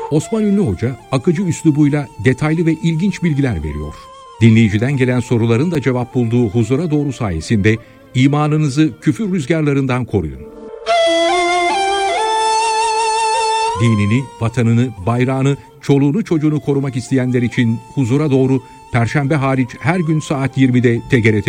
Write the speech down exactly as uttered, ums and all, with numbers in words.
Osman Ünlü Hoca akıcı üslubuyla detaylı ve ilginç bilgiler veriyor. Dinleyiciden gelen soruların da cevap bulduğu Huzura Doğru sayesinde imanınızı küfür rüzgarlarından koruyun. Dinini, vatanını, bayrağını, çoluğunu çocuğunu korumak isteyenler için Huzura Doğru Perşembe hariç her gün saat yirmide T G R T